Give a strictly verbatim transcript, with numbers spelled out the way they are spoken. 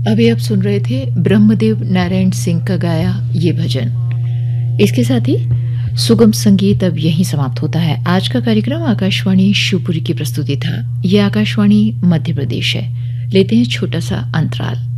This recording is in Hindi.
अभी आप सुन रहे थे ब्रह्मदेव नारायण सिंह का गाया ये भजन। इसके साथ ही सुगम संगीत अब यहीं समाप्त होता है। आज का कार्यक्रम आकाशवाणी शिवपुरी की प्रस्तुति था। ये आकाशवाणी मध्य प्रदेश है। लेते हैं छोटा सा अंतराल।